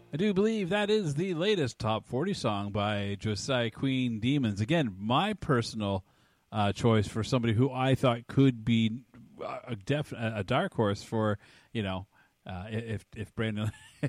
I do believe that is the latest Top 40 song by Josiah Queen Demons. Again, my personal choice for somebody who I thought could be a dark horse for, if Brandon